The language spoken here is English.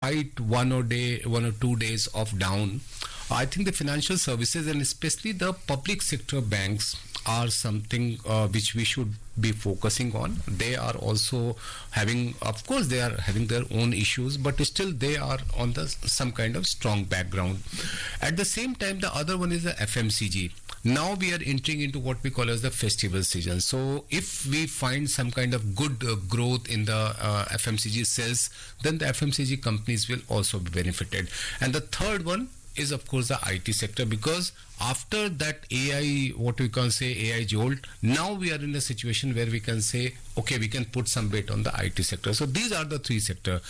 despite 1 or 2 days of down, I think the financial services and especially the public sector banks are something which we should be focusing on. They are also having, of course, they are having their own issues, but still they are on some kind of strong background. At the same time, the other one is the FMCG. Now we are entering into what we call as the festival season. So if we find some kind of good growth in the FMCG sales, then the FMCG companies will also be benefited. And the third one is of course the IT sector, because after that AI, what we can say AI jolt, now we are in a situation where we can say, okay, we can put some weight on the IT sector. So these are the three sectors.